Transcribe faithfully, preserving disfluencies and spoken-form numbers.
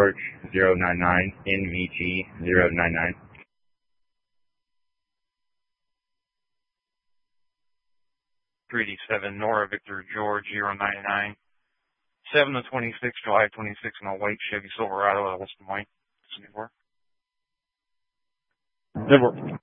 George zero nine nine, N V G zero nine nine. three D seven, Nora Victor George zero nine nine. seven to twenty-six, July twenty-sixth, in a white Chevy Silverado, West Des Moines. Good work.